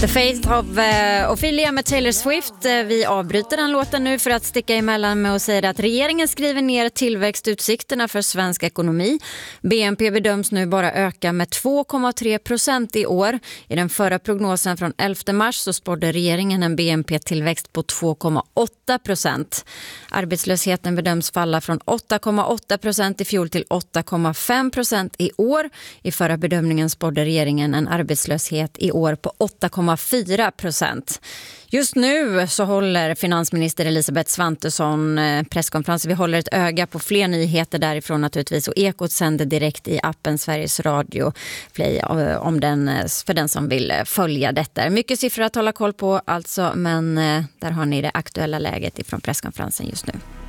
The Fate of Ophelia med Taylor Swift. Vi avbryter den låten nu för att sticka emellan med att säga att regeringen skriver ner tillväxtutsikterna för svensk ekonomi. BNP bedöms nu bara öka med 2,3% i år. I den förra prognosen från 11 mars så spådde regeringen en BNP-tillväxt på 2,8%. Arbetslösheten bedöms falla från 8,8% i fjol till 8,5% i år. I förra bedömningen spådde regeringen en arbetslöshet i år på 8,4%. Just nu så håller finansminister Elisabeth Svantesson presskonferens. Vi håller ett öga på fler nyheter därifrån naturligtvis, och Ekot sänder direkt i appen Sveriges Radio Play för den som vill följa detta. Mycket siffror att hålla koll på alltså, men där har ni det aktuella läget ifrån presskonferensen just nu.